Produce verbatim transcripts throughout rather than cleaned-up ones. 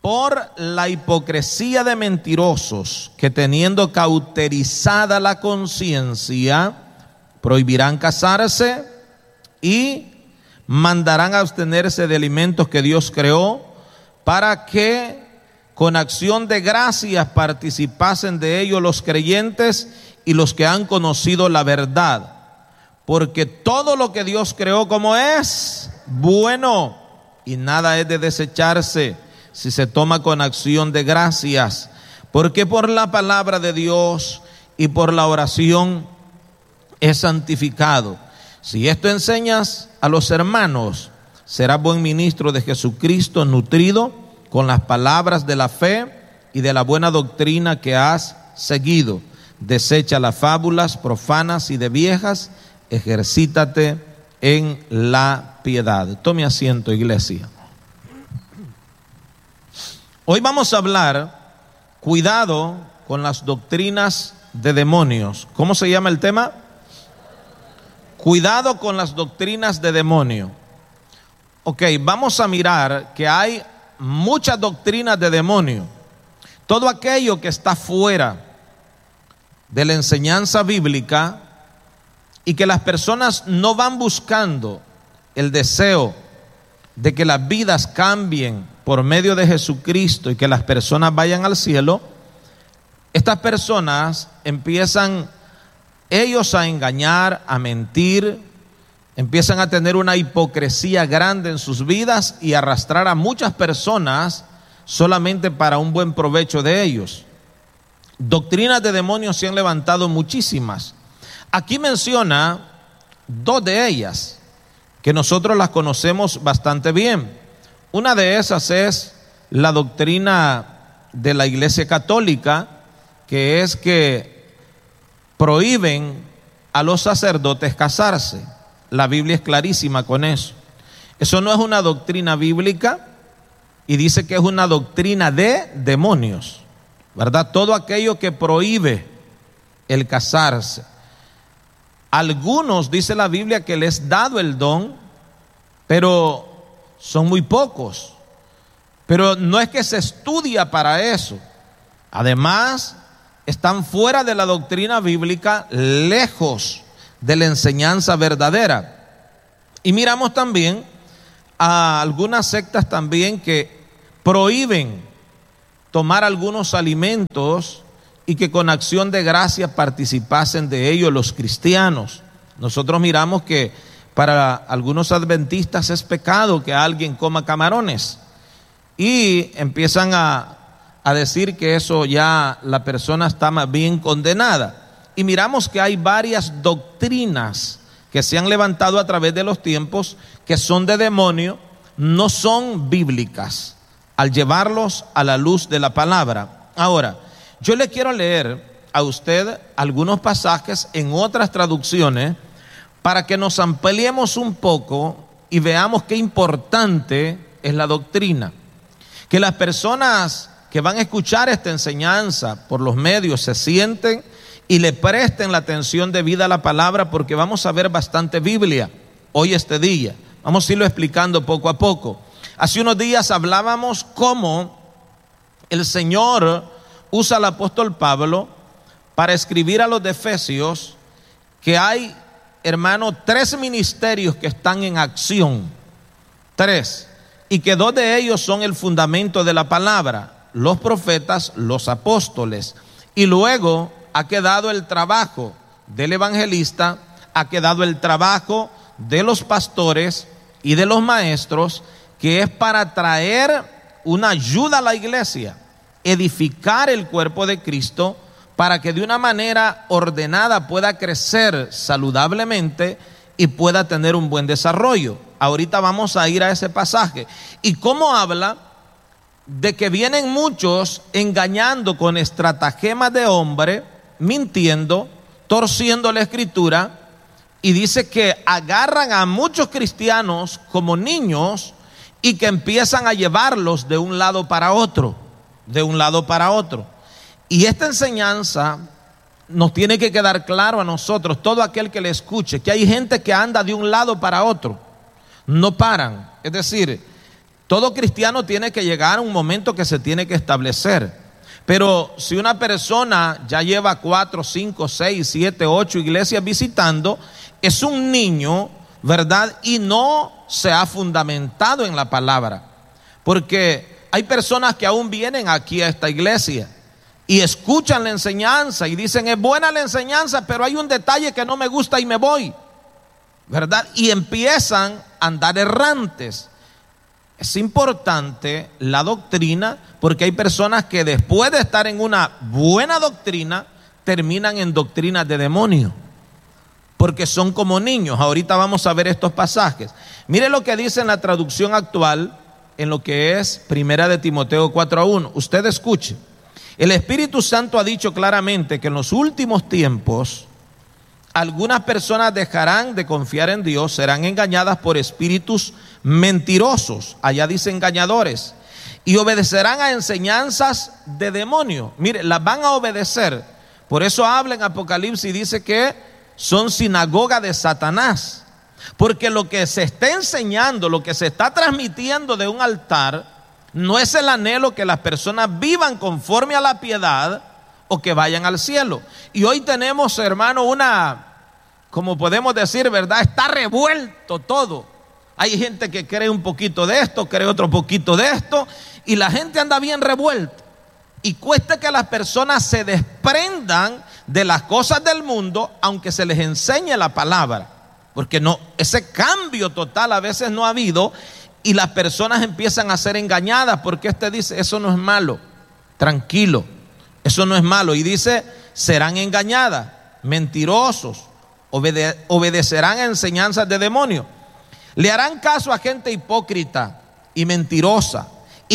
por la hipocresía de mentirosos que, teniendo cauterizada la conciencia, prohibirán casarse y mandarán a abstenerse de alimentos que Dios creó, para que con acción de gracias participasen de ello los creyentes y los que han conocido la verdad. Porque todo lo que Dios creó como es bueno, y nada es de desecharse si se toma con acción de gracias, porque por la palabra de Dios y por la oración es santificado. Si esto enseñas a los hermanos, serás buen ministro de Jesucristo, nutrido con las palabras de la fe y de la buena doctrina que has seguido. Desecha las fábulas profanas y de viejas, ejercítate en la piedad. Tome asiento, iglesia. Hoy vamos a hablar, cuidado con las doctrinas de demonios. ¿Cómo se llama el tema? Cuidado con las doctrinas de demonio. Ok, vamos a mirar que hay muchas doctrinas de demonio. Todo aquello que está fuera de la enseñanza bíblica y que las personas no van buscando el deseo de que las vidas cambien por medio de Jesucristo y que las personas vayan al cielo, estas personas empiezan ellos a engañar, a mentir, empiezan a tener una hipocresía grande en sus vidas y arrastrar a muchas personas solamente para un buen provecho de ellos. Doctrinas de demonios se han levantado muchísimas. Aquí menciona dos de ellas que nosotros las conocemos bastante bien. Una de esas es la doctrina de la Iglesia Católica, que es que prohíben a los sacerdotes casarse. La Biblia es clarísima con eso. Eso no es una doctrina bíblica y dice que es una doctrina de demonios, ¿verdad? Todo aquello que prohíbe el casarse. Algunos, dice la Biblia, que les es dado el don, pero son muy pocos. Pero no es que se estudia para eso. Además, están fuera de la doctrina bíblica, lejos de la enseñanza verdadera. Y miramos también a algunas sectas también que prohíben tomar algunos alimentos y que con acción de gracia participasen de ello los cristianos. Nosotros miramos que para algunos adventistas es pecado que alguien coma camarones y empiezan a, a decir que eso ya la persona está más bien condenada. Y miramos que hay varias doctrinas que se han levantado a través de los tiempos que son de demonio, no son bíblicas, al llevarlos a la luz de la palabra. Ahora, yo le quiero leer a usted algunos pasajes en otras traducciones para que nos ampliemos un poco y veamos qué importante es la doctrina. Que las personas que van a escuchar esta enseñanza por los medios se sienten y le presten la atención debida a la palabra, porque vamos a ver bastante Biblia hoy este día. Vamos a irlo explicando poco a poco. Hace unos días hablábamos cómo el Señor usa al apóstol Pablo para escribir a los de Efesios que hay, hermano, tres ministerios que están en acción. Tres. Y que dos de ellos son el fundamento de la palabra: los profetas, los apóstoles. Y luego ha quedado el trabajo del evangelista, ha quedado el trabajo de los pastores y de los maestros, que es para traer una ayuda a la iglesia, edificar el cuerpo de Cristo para que de una manera ordenada pueda crecer saludablemente y pueda tener un buen desarrollo. Ahorita vamos a ir a ese pasaje. ¿Y cómo habla de que vienen muchos engañando con estratagemas de hombre, mintiendo, torciendo la escritura? Y dice que agarran a muchos cristianos como niños y que empiezan a llevarlos de un lado para otro, de un lado para otro. Y esta enseñanza nos tiene que quedar claro a nosotros, todo aquel que le escuche, que hay gente que anda de un lado para otro, no paran. Es decir, Todo cristiano tiene que llegar a un momento que se tiene que establecer. Pero si una persona ya lleva cuatro, cinco, seis, siete, ocho iglesias visitando, es un niño, ¿verdad? Y no se ha fundamentado en la palabra. Porque hay personas que aún vienen aquí a esta iglesia y escuchan la enseñanza y dicen, es buena la enseñanza, pero hay un detalle que no me gusta y me voy, ¿verdad? Y empiezan a andar errantes. Es importante la doctrina, porque hay personas que después de estar en una buena doctrina, terminan en doctrinas de demonio, porque son como niños. Ahorita vamos a ver estos pasajes. Mire lo que dice en la traducción actual, en lo que es Primera de Timoteo cuatro a uno. Usted escuche. El Espíritu Santo ha dicho claramente que en los últimos tiempos algunas personas dejarán de confiar en Dios, serán engañadas por espíritus mentirosos, allá dice engañadores, y obedecerán a enseñanzas de demonio. Mire, las van a obedecer. Por eso habla en Apocalipsis y dice que son sinagoga de Satanás, porque lo que se está enseñando, lo que se está transmitiendo de un altar, no es el anhelo que las personas vivan conforme a la piedad o que vayan al cielo. Y hoy tenemos, hermano, una, como podemos decir, ¿verdad? Está revuelto todo. Hay gente que cree un poquito de esto, cree otro poquito de esto, y la gente anda bien revuelta. Y cuesta que las personas se desprendan de las cosas del mundo, aunque se les enseñe la palabra. Porque no, ese cambio total a veces no ha habido, y las personas empiezan a ser engañadas, porque este dice, eso no es malo, tranquilo, eso no es malo. Y dice, serán engañadas, mentirosos, obede- obedecerán a enseñanzas de demonios. Le harán caso a gente hipócrita y mentirosa,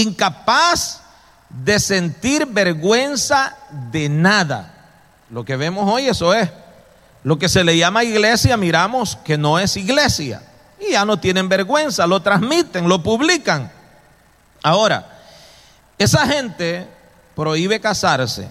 incapaz de sentir vergüenza de nada. Lo que vemos hoy, eso es. Lo que se le llama iglesia, miramos que no es iglesia. Y ya no tienen vergüenza, lo transmiten, lo publican. Ahora, esa gente prohíbe casarse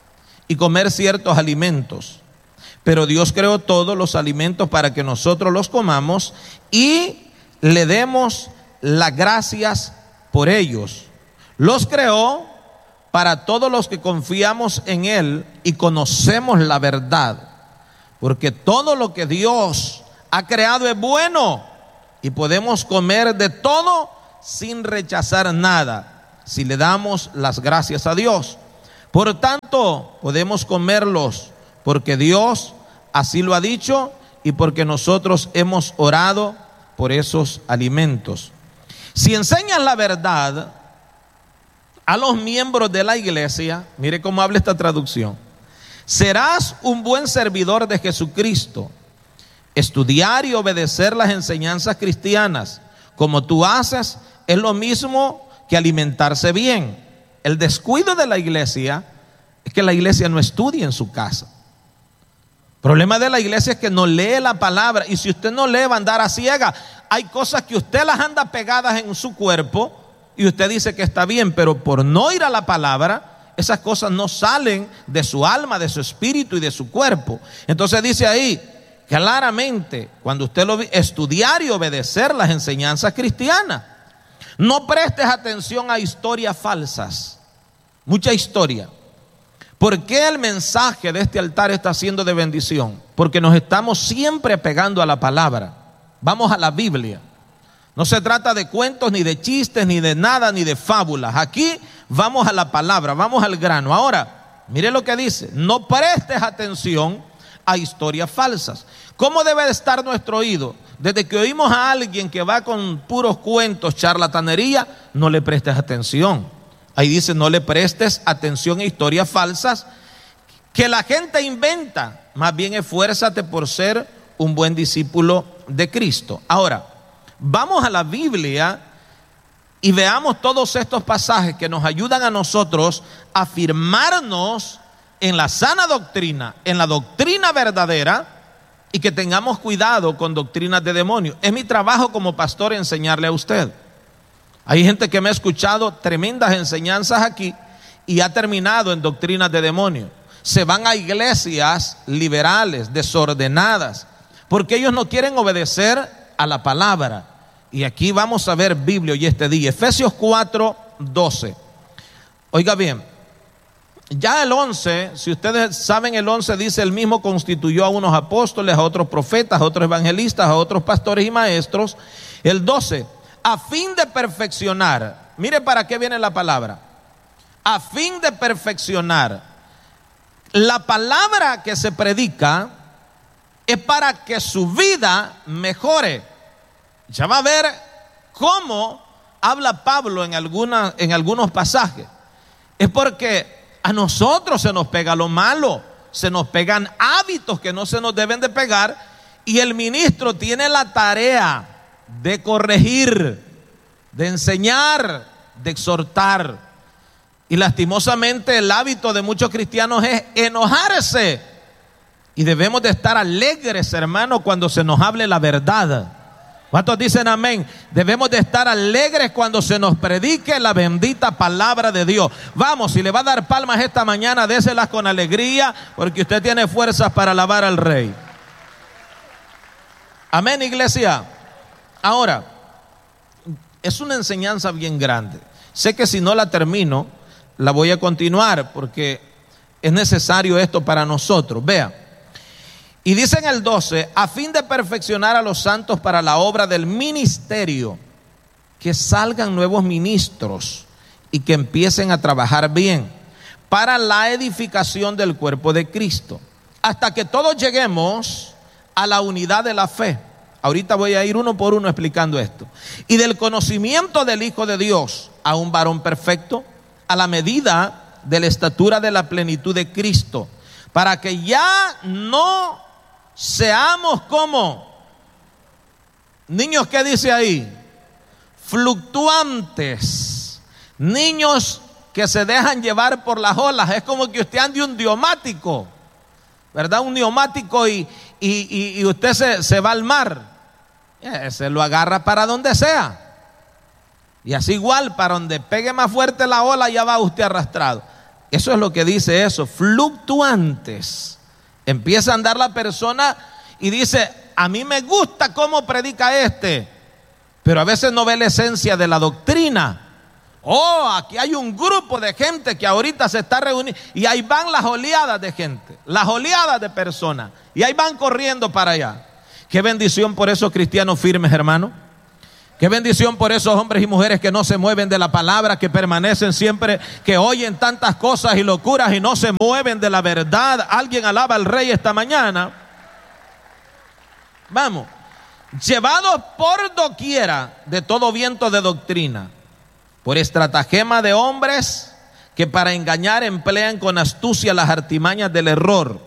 y comer ciertos alimentos, pero Dios creó todos los alimentos para que nosotros los comamos y le demos las gracias por ellos. Los creó para todos los que confiamos en Él y conocemos la verdad, porque todo lo que Dios ha creado es bueno y podemos comer de todo sin rechazar nada, si le damos las gracias a Dios. Por tanto, podemos comerlos porque Dios así lo ha dicho y porque nosotros hemos orado por esos alimentos. Si enseñas la verdad a los miembros de la iglesia, mire cómo habla esta traducción, serás un buen servidor de Jesucristo. Estudiar y obedecer las enseñanzas cristianas, como tú haces, es lo mismo que alimentarse bien. El descuido de la iglesia es que la iglesia no estudia en su casa. El problema de la iglesia es que no lee la palabra, y si usted no lee va a andar a ciega. Hay cosas que usted las anda pegadas en su cuerpo y usted dice que está bien, pero por no ir a la palabra, esas cosas no salen de su alma, de su espíritu y de su cuerpo. Entonces dice ahí claramente, cuando usted lo ve, estudiar y obedecer las enseñanzas cristianas. No prestes atención a historias falsas, mucha historia. ¿Por qué el mensaje de este altar está siendo de bendición? Porque nos estamos siempre pegando a la palabra. Vamos a la Biblia. No se trata de cuentos, ni de chistes, ni de nada, ni de fábulas. Aquí vamos a la palabra, vamos al grano. Ahora, mire lo que dice: no prestes atención a historias falsas. ¿Cómo debe estar nuestro oído? Desde que oímos a alguien que va con puros cuentos, charlatanería, no le prestes atención. Ahí dice, no le prestes atención a historias falsas que la gente inventa. Más bien esfuérzate por ser un buen discípulo de Cristo. Ahora, vamos a la Biblia y veamos todos estos pasajes que nos ayudan a nosotros a afirmarnos en la sana doctrina, en la doctrina verdadera, y que tengamos cuidado con doctrinas de demonios. Es mi trabajo como pastor enseñarle a usted. Hay gente que me ha escuchado tremendas enseñanzas aquí y ha terminado en doctrinas de demonios. Se van a iglesias liberales, desordenadas, porque ellos no quieren obedecer a la palabra. Y aquí vamos a ver Biblia hoy este día. Efesios cuatro, doce. Oiga bien, ya el once, si ustedes saben, el once dice: el mismo constituyó a unos apóstoles, a otros profetas, a otros evangelistas, a otros pastores y maestros. El doce, a fin de perfeccionar. Mire para qué viene la palabra. A fin de perfeccionar. La palabra que se predica es para que su vida mejore. Ya va a ver cómo habla Pablo en, alguna, en algunos pasajes. Es porque a nosotros se nos pega lo malo, se nos pegan hábitos que no se nos deben de pegar, y el ministro tiene la tarea de corregir, de enseñar, de exhortar. Y lastimosamente el hábito de muchos cristianos es enojarse, y debemos de estar alegres, hermanos, cuando se nos hable la verdad. ¿Cuántos dicen amén? Debemos de estar alegres cuando se nos predique la bendita palabra de Dios. Vamos, si le va a dar palmas esta mañana, déselas con alegría, porque usted tiene fuerzas para alabar al Rey. Amén, iglesia. Ahora, es una enseñanza bien grande. Sé que si no la termino, la voy a continuar, porque es necesario esto para nosotros. Vea. Y dice en el doce: a fin de perfeccionar a los santos para la obra del ministerio, que salgan nuevos ministros y que empiecen a trabajar bien, para la edificación del cuerpo de Cristo, hasta que todos lleguemos a la unidad de la fe. Ahorita voy a ir uno por uno explicando esto. Y del conocimiento del Hijo de Dios, a un varón perfecto, a la medida de la estatura de la plenitud de Cristo, para que ya no seamos como niños, ¿qué dice ahí? Fluctuantes, niños que se dejan llevar por las olas. Es como que usted ande un neumático, ¿verdad? Un neumático y, y, y, y usted se, se va al mar, eh, se lo agarra para donde sea, y así igual, para donde pegue más fuerte la ola, ya va usted arrastrado. Eso es lo que dice eso, fluctuantes. Empieza a andar la persona y dice: a mí me gusta cómo predica este, pero a veces no ve la esencia de la doctrina. Oh, aquí hay un grupo de gente que ahorita se está reuniendo, y ahí van las oleadas de gente, las oleadas de personas, y ahí van corriendo para allá. Qué bendición por esos cristianos firmes, hermano. Qué bendición por esos hombres y mujeres que no se mueven de la palabra, que permanecen siempre, que oyen tantas cosas y locuras y no se mueven de la verdad. Alguien alaba al Rey esta mañana. Vamos, llevados por doquiera de todo viento de doctrina, por estratagema de hombres que para engañar emplean con astucia las artimañas del error,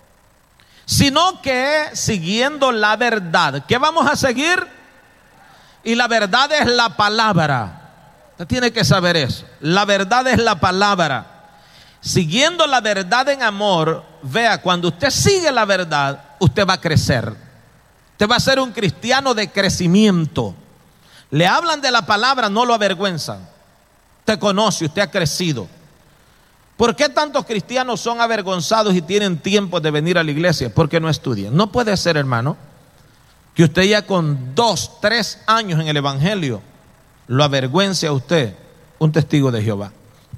sino que siguiendo la verdad. ¿Qué vamos a seguir? Y la verdad es la palabra. Usted tiene que saber eso. La verdad es la palabra. Siguiendo la verdad en amor, vea, cuando usted sigue la verdad, usted va a crecer. Usted va a ser un cristiano de crecimiento. Le hablan de la palabra, no lo avergüenzan. Usted conoce, usted ha crecido. ¿Por qué tantos cristianos son avergonzados y tienen tiempo de venir a la iglesia? Porque no estudian. No puede ser, hermano, que usted ya con dos, tres años en el evangelio lo avergüence a usted un testigo de Jehová,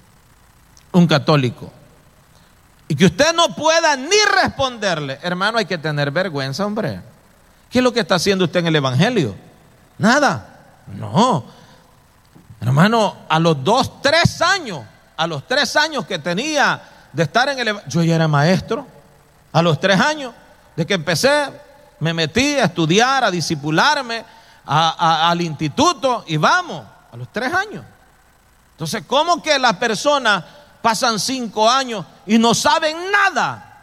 un católico, y que usted no pueda ni responderle. Hermano, hay que tener vergüenza, hombre. ¿Qué es lo que está haciendo usted en el evangelio? Nada. No, hermano, a los dos, tres años, a los tres años que tenía de estar en el evangelio, yo ya era maestro. A los tres años de que empecé, me metí a estudiar, a discipularme, a, a, al instituto, y vamos, a los tres años. Entonces, ¿cómo que las personas pasan cinco años y no saben nada?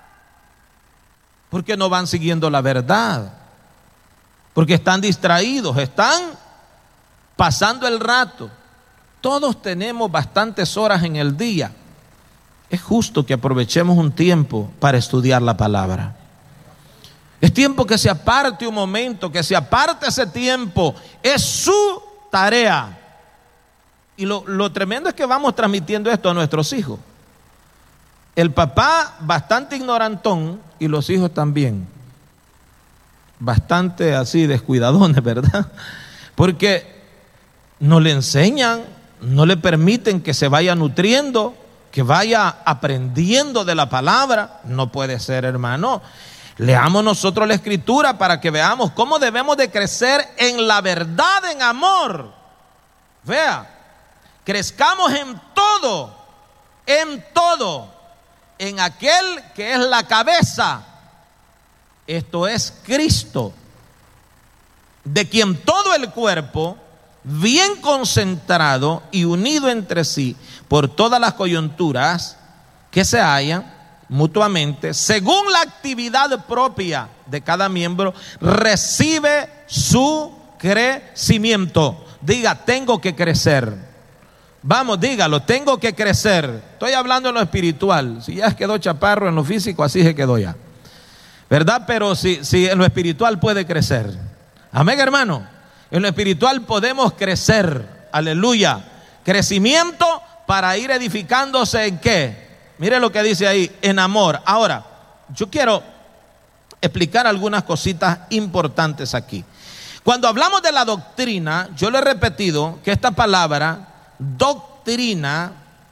Porque no van siguiendo la verdad, porque están distraídos, están pasando el rato. Todos tenemos bastantes horas en el día. Es justo que aprovechemos un tiempo para estudiar la palabra. Es tiempo que se aparte un momento, que se aparte ese tiempo. Es su tarea. Y lo, lo tremendo es que vamos transmitiendo esto a nuestros hijos. El papá bastante ignorantón y los hijos también. Bastante así descuidadones, ¿verdad? porque no le enseñan, no le permiten que se vaya nutriendo, que vaya aprendiendo de la palabra. No puede ser, hermano. Leamos nosotros la Escritura para que veamos cómo debemos de crecer en la verdad, en amor. Vea, crezcamos en todo, en todo, en aquel que es la cabeza. Esto es Cristo, de quien todo el cuerpo, bien concentrado y unido entre sí por todas las coyunturas que se hallan mutuamente, según la actividad propia de cada miembro, recibe su crecimiento. Diga, tengo que crecer. Vamos, dígalo, tengo que crecer. Estoy hablando en lo espiritual. Si ya quedó chaparro en lo físico, así se quedó ya, ¿verdad? Pero si, si en lo espiritual puede crecer. Amén, hermano. En lo espiritual podemos crecer. Aleluya. Crecimiento para ir edificándose en qué. Mire lo que dice ahí, en amor. Ahora, yo quiero explicar algunas cositas importantes aquí. Cuando hablamos de la doctrina, yo le he repetido que esta palabra, doctrina,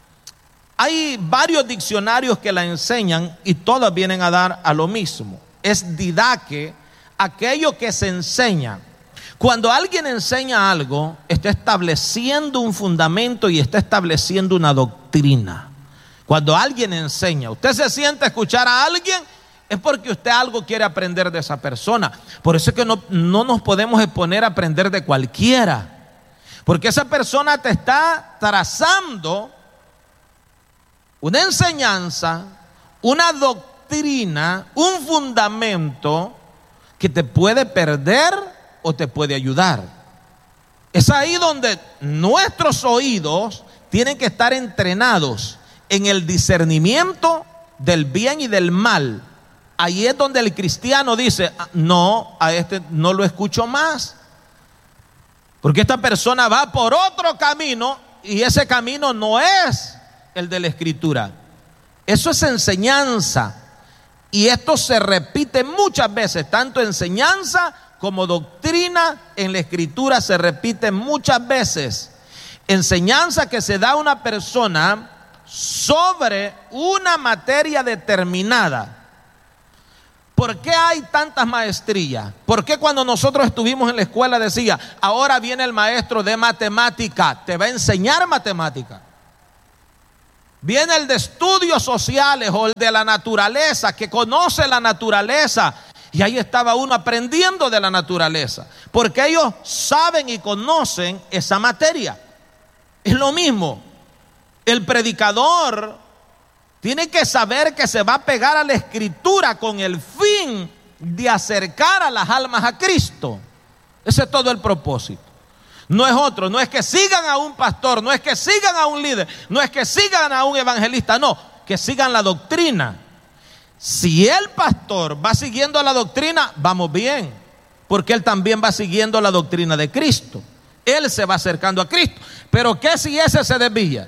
hay varios diccionarios que la enseñan y todas vienen a dar a lo mismo. Es didaque, aquello que se enseña. Cuando alguien enseña algo, está estableciendo un fundamento y está estableciendo una doctrina. Cuando alguien enseña, usted se sienta a escuchar a alguien, es porque usted algo quiere aprender de esa persona. Por eso es que no, no nos podemos exponer a aprender de cualquiera, porque esa persona te está trazando una enseñanza, una doctrina, un fundamento que te puede perder o te puede ayudar. Es ahí donde nuestros oídos tienen que estar entrenados en el discernimiento del bien y del mal. Ahí es donde el cristiano dice, no, a este no lo escucho más, porque esta persona va por otro camino y ese camino no es el de la Escritura. Eso es enseñanza, y esto se repite muchas veces, tanto enseñanza como doctrina en la Escritura se repite muchas veces. Enseñanza que se da a una persona sobre una materia determinada. ¿Por qué hay tantas maestrías? ¿Por qué cuando nosotros estuvimos en la escuela decía, ahora viene el maestro de matemática, te va a enseñar matemática? Viene el de estudios sociales o el de la naturaleza, que conoce la naturaleza. Y ahí estaba uno aprendiendo de la naturaleza, porque ellos saben y conocen esa materia. Es lo mismo. El predicador tiene que saber que se va a pegar a la Escritura con el fin de acercar a las almas a Cristo. Ese es todo el propósito. No es otro, no es que sigan a un pastor, no es que sigan a un líder, no es que sigan a un evangelista, no, que sigan la doctrina. Si el pastor va siguiendo la doctrina, vamos bien, porque él también va siguiendo la doctrina de Cristo. Él se va acercando a Cristo. Pero ¿qué si ese se desvía?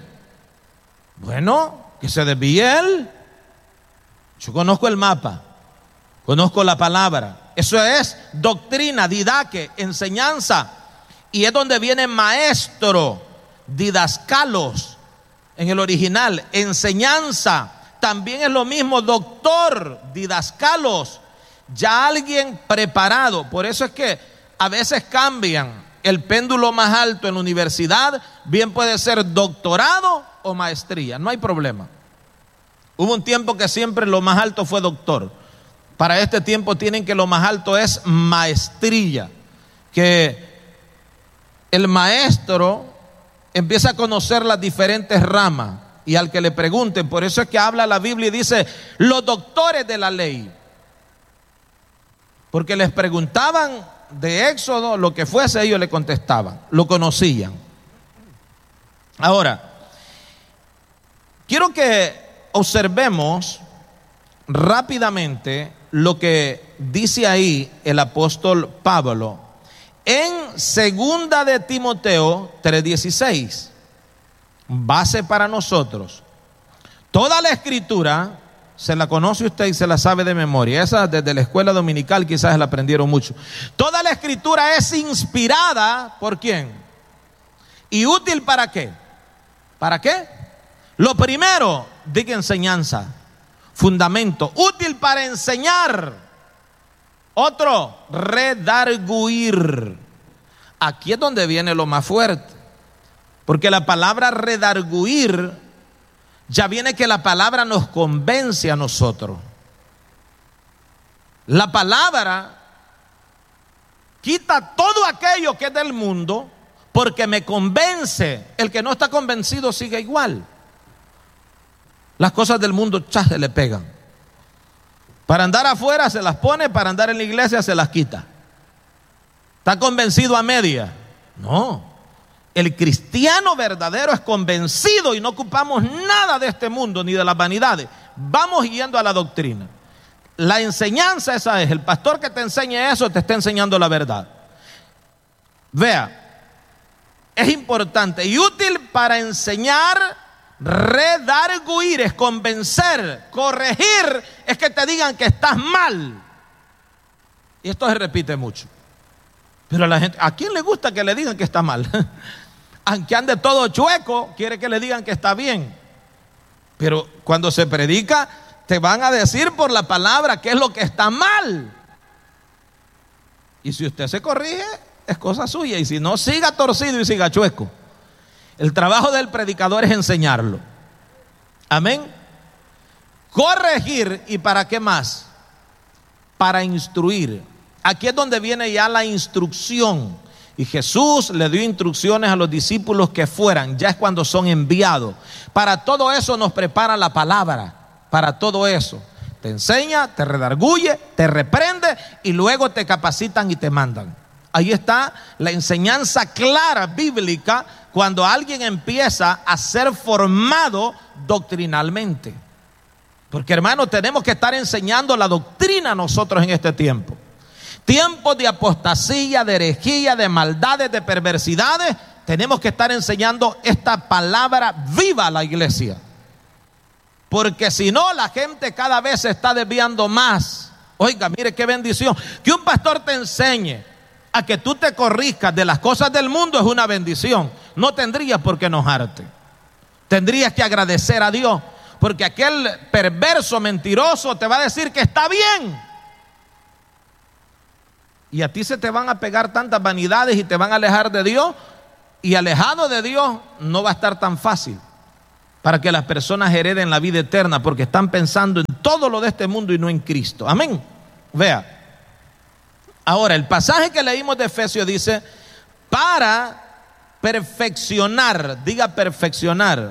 Bueno, que se desvíe él. Yo conozco el mapa, conozco la palabra. Eso es doctrina, didaque, enseñanza. Y es donde viene maestro, didascalos en el original, enseñanza. También es lo mismo doctor, didascalos, ya alguien preparado. Por eso es que a veces cambian el péndulo más alto en la universidad, bien puede ser doctorado o maestría, no hay problema. Hubo un tiempo que siempre lo más alto fue doctor. Para este tiempo tienen que lo más alto es maestría, que el maestro empieza a conocer las diferentes ramas. Y al que le pregunten, por eso es que habla la Biblia y dice los doctores de la ley, porque les preguntaban de Éxodo lo que fuese, ellos le contestaban, lo conocían. Ahora, quiero que observemos rápidamente lo que dice ahí el apóstol Pablo en segunda de Timoteo tres dieciséis. Base para nosotros. Toda la Escritura se la conoce usted y se la sabe de memoria. Esa desde la escuela dominical quizás la aprendieron mucho. Toda la escritura es inspirada, ¿por quién? ¿Y útil para qué? ¿Para qué? Lo primero, diga enseñanza, fundamento, útil para enseñar. Otro, redarguir. Aquí es donde viene lo más fuerte, porque la palabra redarguir ya viene que la palabra nos convence a nosotros. La palabra quita todo aquello que es del mundo porque me convence. El que no está convencido sigue igual. Las cosas del mundo ya se le pegan. Para andar afuera se las pone, para andar en la iglesia se las quita. ¿Está convencido a media? No. El cristiano verdadero es convencido y no ocupamos nada de este mundo ni de las vanidades. Vamos yendo a la doctrina. La enseñanza esa es, el pastor que te enseñe eso te está enseñando la verdad. Vea, es importante y útil para enseñar, redarguir, es convencer, corregir, es que te digan que estás mal. Y esto se repite mucho. Pero a la gente, ¿a quién le gusta que le digan que está mal? Aunque ande todo chueco, quiere que le digan que está bien. Pero cuando se predica, te van a decir por la palabra qué es lo que está mal. Y si usted se corrige, es cosa suya. Y si no, siga torcido y siga chueco. El trabajo del predicador es enseñarlo. Amén. Corregir, ¿y para qué más? Para instruir. Aquí es donde viene ya la instrucción. Y Jesús le dio instrucciones a los discípulos que fueran, ya es cuando son enviados. Para todo eso nos prepara la palabra, para todo eso. Te enseña, te redarguye, te reprende y luego te capacitan y te mandan. Ahí está la enseñanza clara bíblica cuando alguien empieza a ser formado doctrinalmente. Porque hermano, tenemos que estar enseñando la doctrina nosotros en este tiempo. Tiempos de apostasía, de herejía, de maldades, de perversidades. Tenemos que estar enseñando esta palabra viva a la iglesia. Porque si no, la gente cada vez se está desviando más. Oiga, mire qué bendición. Que un pastor te enseñe a que tú te corrijas de las cosas del mundo es una bendición. No tendrías por qué enojarte. Tendrías que agradecer a Dios. Porque aquel perverso, mentiroso te va a decir que está bien. Y a ti se te van a pegar tantas vanidades y te van a alejar de Dios. Y alejado de Dios no va a estar tan fácil para que las personas hereden la vida eterna, porque están pensando en todo lo de este mundo y no en Cristo. Amén. Vea. Ahora, el pasaje que leímos de Efesios dice, para perfeccionar, diga perfeccionar.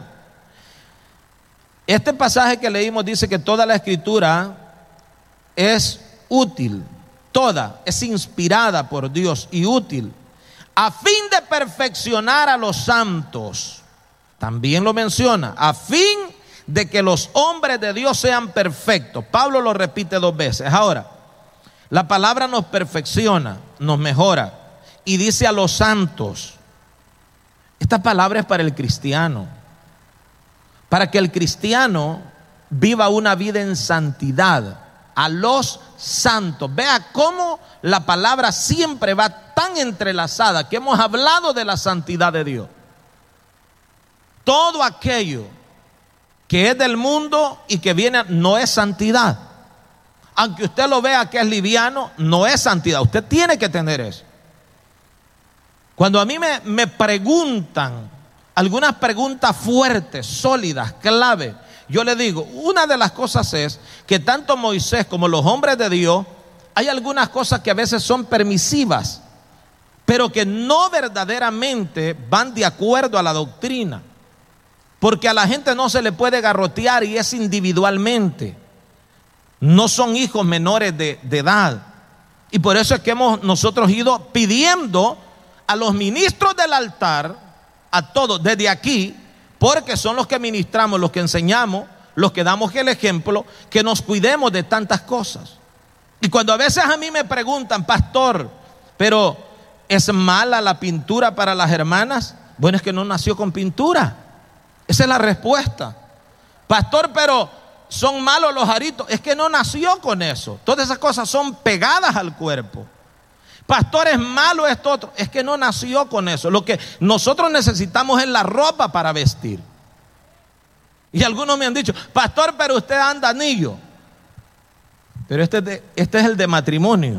Este pasaje que leímos dice que toda la escritura es útil. Toda es inspirada por Dios y útil a fin de perfeccionar a los santos. También lo menciona, a fin de que los hombres de Dios sean perfectos. Pablo lo repite dos veces. Ahora, la palabra nos perfecciona, nos mejora y dice a los santos. Esta palabra es para el cristiano, para que el cristiano viva una vida en santidad. A los santos. Vea cómo la palabra siempre va tan entrelazada que hemos hablado de la santidad de Dios. Todo aquello que es del mundo y que viene no es santidad. Aunque usted lo vea que es liviano, no es santidad. Usted tiene que tener eso. Cuando a mí me, me preguntan algunas preguntas fuertes, sólidas, clave, yo le digo, una de las cosas es que tanto Moisés como los hombres de Dios, hay algunas cosas que a veces son permisivas, pero que no verdaderamente van de acuerdo a la doctrina. Porque a la gente no se le puede garrotear y es individualmente. No son hijos menores de, de edad. Y por eso es que hemos nosotros ido pidiendo a los ministros del altar, a todos desde aquí, porque son los que ministramos, los que enseñamos, los que damos el ejemplo, que nos cuidemos de tantas cosas. Y cuando a veces a mí me preguntan, pastor, pero ¿es mala la pintura para las hermanas? Bueno, es que no nació con pintura. Esa es la respuesta. Pastor, pero son malos los aritos. Es que no nació con eso. Todas esas cosas son pegadas al cuerpo. Pastor, es malo esto otro. Es que no nació con eso. Lo que nosotros necesitamos es la ropa para vestir. Y algunos me han dicho, pastor, pero usted anda anillo. Pero este, de, este es el de matrimonio.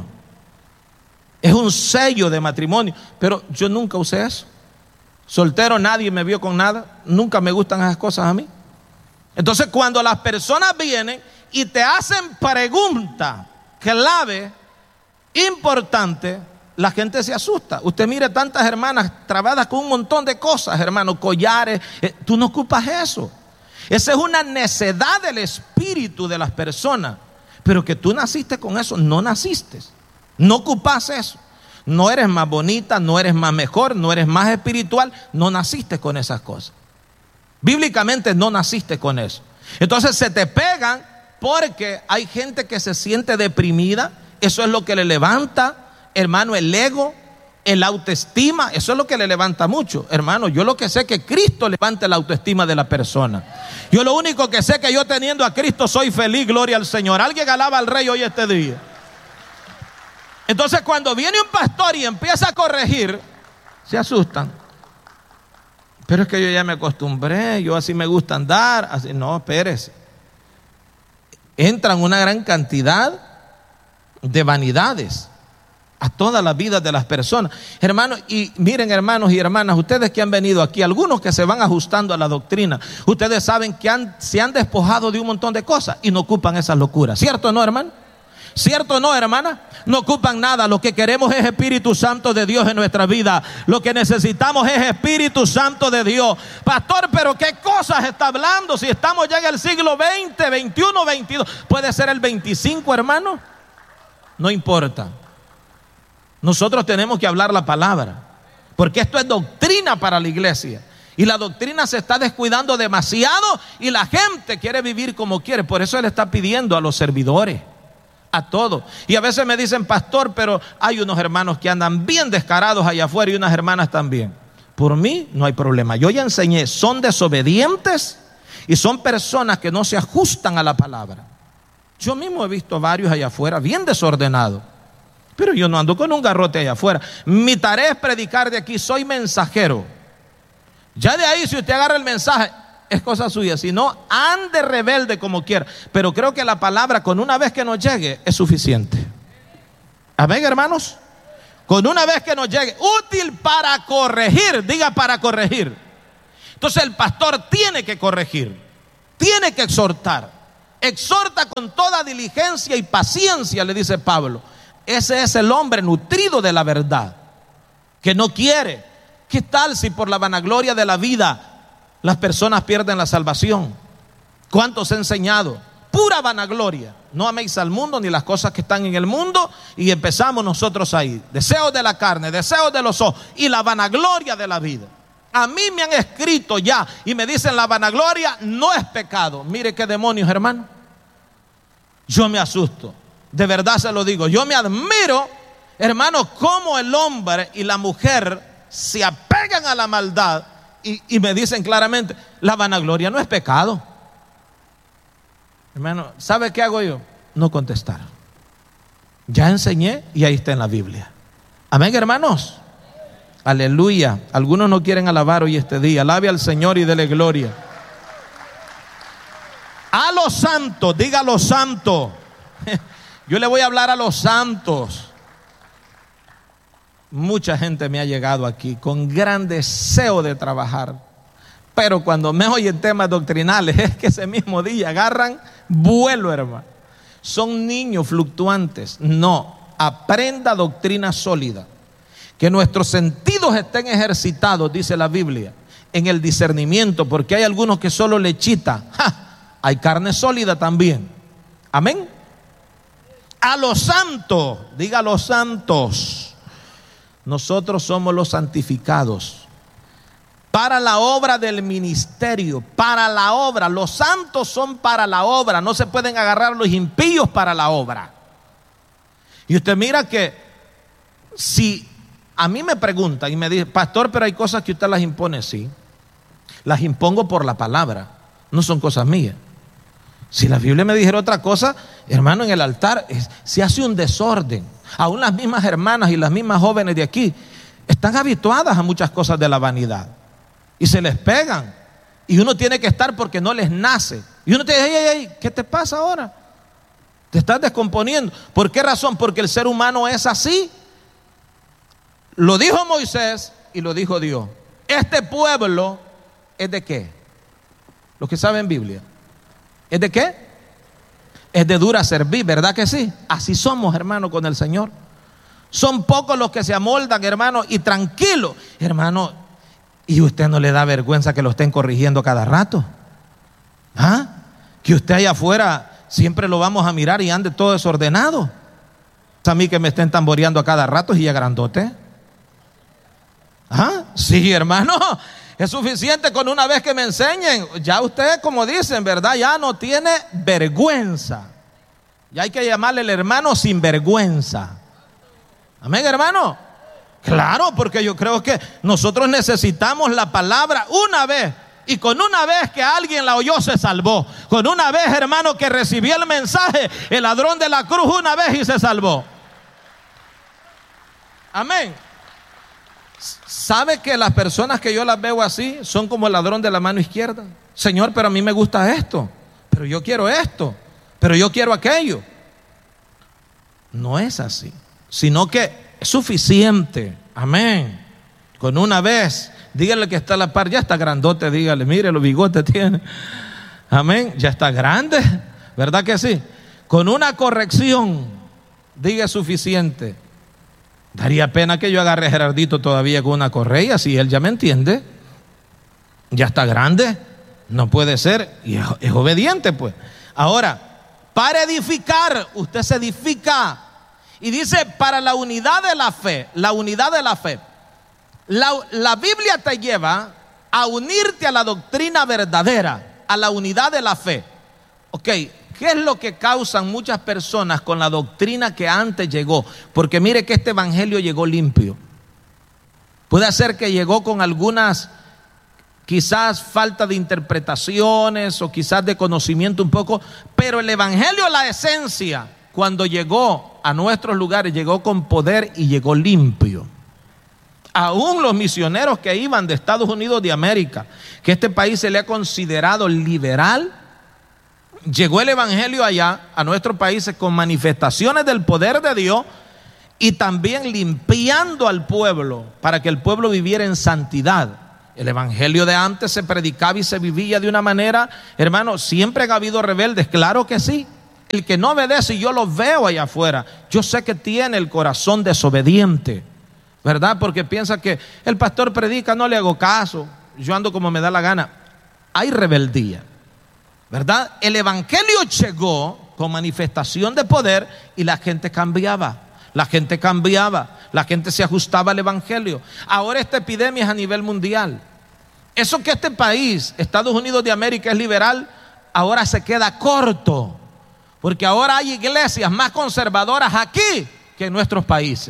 Es un sello de matrimonio. Pero yo nunca usé eso. Soltero, nadie me vio con nada. Nunca me gustan esas cosas a mí. Entonces, cuando las personas vienen y te hacen pregunta clave, importante, la gente se asusta. Usted mire tantas hermanas trabadas con un montón de cosas, hermano, collares. Eh, tú no ocupas eso. Esa es una necedad del espíritu de las personas. Pero que tú naciste con eso, no naciste. No ocupas eso. No eres más bonita, no eres más mejor, no eres más espiritual. No naciste con esas cosas. Bíblicamente no naciste con eso. Entonces se te pegan porque hay gente que se siente deprimida. Eso es lo que le levanta, hermano, el ego, el autoestima. Eso es lo que le levanta mucho, hermano. Yo lo que sé es que Cristo levanta la autoestima de la persona. Yo lo único que sé que yo teniendo a Cristo soy feliz, gloria al Señor. Alguien alaba al Rey hoy este día. Entonces cuando viene un pastor y empieza a corregir, se asustan. Pero es que yo ya me acostumbré, yo así me gusta andar. Así, no, espérese. Entran una gran cantidad de vanidades a toda la vida de las personas, hermanos. Y miren, hermanos y hermanas, ustedes que han venido aquí, algunos que se van ajustando a la doctrina, ustedes saben que han, se han despojado de un montón de cosas y no ocupan esas locuras. ¿Cierto o no, hermano? ¿Cierto o no, hermana? No ocupan nada. Lo que queremos es Espíritu Santo de Dios en nuestra vida. Lo que necesitamos es Espíritu Santo de Dios. Pastor, pero ¿qué cosas está hablando? Si estamos ya en el siglo veinte, veintiuno, veintidós, puede ser el veinticinco, hermano. No importa. Nosotros tenemos que hablar la palabra, porque esto es doctrina para la iglesia. Y la doctrina se está descuidando demasiado y la gente quiere vivir como quiere. Por eso Él está pidiendo a los servidores, a todos. Y a veces me dicen, pastor, pero hay unos hermanos que andan bien descarados allá afuera y unas hermanas también. Por mí no hay problema. Yo ya enseñé, son desobedientes y son personas que no se ajustan a la palabra. Yo mismo he visto varios allá afuera bien desordenados, pero yo no ando con un garrote allá afuera. Mi tarea es predicar de aquí, soy mensajero. Ya de ahí, si usted agarra el mensaje, es cosa suya. Si no, ande rebelde como quiera. Pero creo que la palabra, con una vez que nos llegue, es suficiente. Amén, hermanos. Con una vez que nos llegue, útil para corregir. Diga, para corregir. Entonces el pastor tiene que corregir, tiene que exhortar. Exhorta con toda diligencia y paciencia, le dice Pablo. Ese es el hombre nutrido de la verdad, que no quiere. ¿Qué tal si por la vanagloria de la vida las personas pierden la salvación? ¿Cuántos he enseñado? Pura vanagloria. No améis al mundo ni las cosas que están en el mundo. Y empezamos nosotros ahí. Deseos de la carne, deseos de los ojos y la vanagloria de la vida. A mí me han escrito ya y me dicen, la vanagloria no es pecado. Mire qué demonios, hermano. Yo me asusto. De verdad se lo digo. Yo me admiro, hermano, cómo el hombre y la mujer se apegan a la maldad y, y me dicen claramente, la vanagloria no es pecado. Hermano, ¿sabe qué hago yo? No contestar. Ya enseñé y ahí está en la Biblia. Amén, hermanos. Aleluya. Algunos no quieren alabar hoy este día. Alabe al Señor y dele gloria. A los santos, diga a los santos. Yo le voy a hablar a los santos. Mucha gente me ha llegado aquí con gran deseo de trabajar, pero cuando me oyen temas doctrinales es que ese mismo día agarran vuelo, hermano. Son niños fluctuantes. No, aprenda doctrina sólida. Que nuestros sentidos estén ejercitados, dice la Biblia, en el discernimiento, porque hay algunos que solo lechita. ¡Ja! Hay carne sólida también. Amén. A los santos, diga a los santos. Nosotros somos los santificados para la obra del ministerio, para la obra. Los santos son para la obra. No se pueden agarrar los impíos para la obra. Y usted mira que si a mí me preguntan y me dicen, pastor, pero hay cosas que usted las impone, sí. Las impongo por la palabra, no son cosas mías. Si la Biblia me dijera otra cosa, hermano, en el altar es, se hace un desorden. Aún las mismas hermanas y las mismas jóvenes de aquí están habituadas a muchas cosas de la vanidad y se les pegan. Y uno tiene que estar porque no les nace. Y uno te dice, hey, hey, hey, ¿qué te pasa ahora? Te estás descomponiendo. ¿Por qué razón? Porque el ser humano es así. Lo dijo Moisés y lo dijo Dios. Este pueblo es de qué? Los que saben Biblia. ¿Es de qué? Es de dura servir, ¿verdad que sí? Así somos, hermano, con el Señor. Son pocos los que se amoldan, hermano, y tranquilo, hermano. ¿Y usted no le da vergüenza que lo estén corrigiendo cada rato? ¿Ah? Que usted allá afuera siempre lo vamos a mirar y ande todo desordenado. A mí que me estén tamboreando a cada rato y ya grandote. ¿Ah? Sí, hermano. Es suficiente con una vez que me enseñen. Ya usted, como dicen, ¿verdad? Ya no tiene vergüenza. Ya hay que llamarle el hermano sin vergüenza. Amén, hermano. Claro, porque yo creo que nosotros necesitamos la palabra una vez. Y con una vez que alguien la oyó se salvó. Con una vez, hermano, que recibió el mensaje, el ladrón de la cruz una vez y se salvó. Amén. ¿Sabe que las personas que yo las veo así son como el ladrón de la mano izquierda? Señor, pero a mí me gusta esto, pero yo quiero esto, pero yo quiero aquello. No es así, sino que es suficiente. Amén. Con una vez, dígale que está a la par, ya está grandote, dígale, mire los bigotes tiene. Amén, ya está grande, ¿verdad que sí? Con una corrección, diga suficiente. Daría pena que yo agarre a Gerardito todavía con una correa, si él ya me entiende. Ya está grande, no puede ser, y es, es obediente pues. Ahora, para edificar, usted se edifica. Y dice, para la unidad de la fe, la unidad de la fe. La, la Biblia te lleva a unirte a la doctrina verdadera, a la unidad de la fe. Ok. ¿Qué es lo que causan muchas personas con la doctrina que antes llegó? Porque mire que este evangelio llegó limpio. Puede ser que llegó con algunas, quizás falta de interpretaciones o quizás de conocimiento un poco, pero el evangelio, la esencia, cuando llegó a nuestros lugares, llegó con poder y llegó limpio. Aún los misioneros que iban de Estados Unidos de América, que este país se le ha considerado liberal, llegó el evangelio allá a nuestros países con manifestaciones del poder de Dios y también limpiando al pueblo para que el pueblo viviera en santidad. El evangelio de antes se predicaba y se vivía de una manera, hermano, siempre ha habido rebeldes, claro que sí. El que no obedece, y yo lo veo allá afuera, yo sé que tiene el corazón desobediente, ¿verdad? Porque piensa que el pastor predica, no le hago caso, yo ando como me da la gana. Hay rebeldía, ¿verdad? El evangelio llegó con manifestación de poder y la gente cambiaba, la gente cambiaba, la gente se ajustaba al evangelio. Ahora esta epidemia es a nivel mundial. Eso que este país, Estados Unidos de América, es liberal, ahora se queda corto, porque ahora hay iglesias más conservadoras aquí que en nuestros países.